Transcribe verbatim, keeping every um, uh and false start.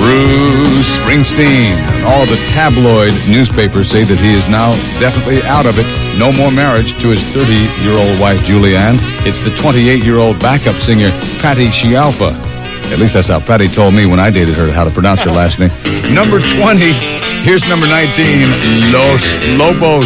Bruce Springsteen. And all the tabloid newspapers say that he is now definitely out of it. No more marriage to his thirty-year-old wife, Julianne. It's the twenty-eight-year-old backup singer, Patti Scialfa. At least that's how Patti told me when I dated her, how to pronounce her last name. Number twenty. Here's number nineteen, Los Lobos.